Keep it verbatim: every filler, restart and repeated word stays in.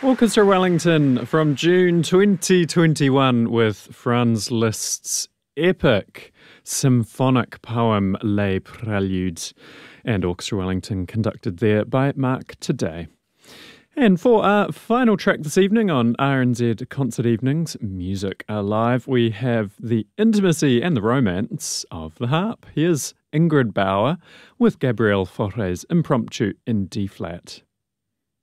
Orchestra Wellington from June twenty twenty-one with Franz Liszt's epic symphonic poem Les Préludes, and Orchestra Wellington conducted there by Mark Today. And for our final track this evening on R N Z Concert Evenings, Music Alive, we have the intimacy and the romance of the harp. Here's Ingrid Bauer with Gabriel Fauré's Impromptu in D-flat.